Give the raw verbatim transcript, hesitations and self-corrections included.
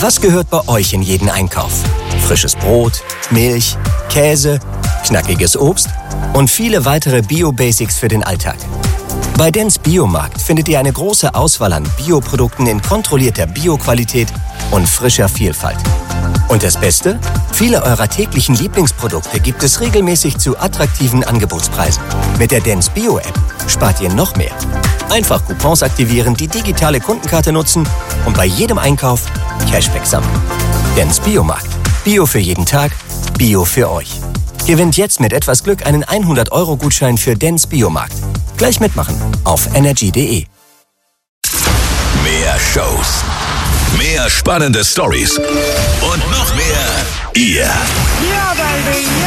Was gehört bei euch in jeden Einkauf? Frisches Brot, Milch, Käse, knackiges Obst und viele weitere Bio-Basics für den Alltag. Bei Dens Biomarkt findet ihr eine große Auswahl an Bioprodukten in kontrollierter Bioqualität und frischer Vielfalt. Und das Beste? Viele eurer täglichen Lieblingsprodukte gibt es regelmäßig zu attraktiven Angebotspreisen. Mit der Dens Bio-App spart ihr noch mehr. Einfach Coupons aktivieren, die digitale Kundenkarte nutzen und bei jedem Einkauf Cashback sammeln. Dens Biomarkt. Bio für jeden Tag, Bio für euch. Gewinnt jetzt mit etwas Glück einen hundert-Euro-Gutschein für Dens Biomarkt. Gleich mitmachen auf energy punkt de. Mehr Shows, mehr spannende Stories und noch mehr ihr. Ja, baby.